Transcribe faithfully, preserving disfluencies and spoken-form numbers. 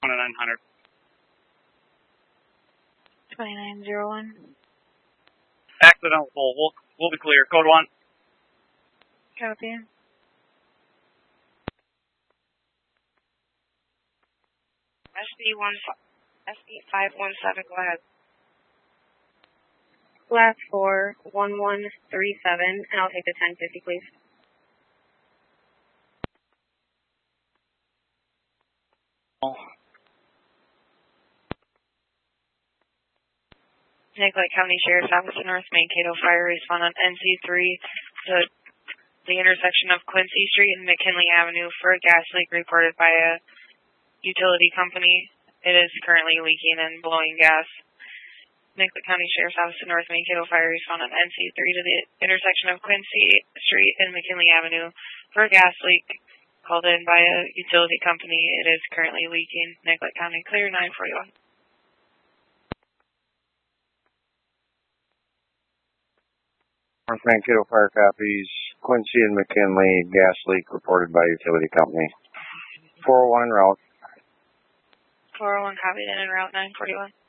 twenty-nine hundred. twenty-nine zero one. Accidental pull. We'll, we'll be clear. Code one. Copy. S B one S B five one seven. Go ahead. Last four one one three seven, and I'll take the ten fifty, please. Oh. Nicollet County Sheriff's Office in North Mankato fire respond on N C three to the intersection of Quincy Street and McKinley Avenue for a gas leak reported by a utility company. It is currently leaking and blowing gas. Nicollet County Sheriff's Office in North Mankato fire respond on N C three to the intersection of Quincy Street and McKinley Avenue for a gas leak called in by a utility company. It is currently leaking. Nicollet County clear nine forty-one. North Mankato fire copies. Quincy and McKinley gas leak reported by utility company. four oh one route. four oh one copied in and route nine forty-one.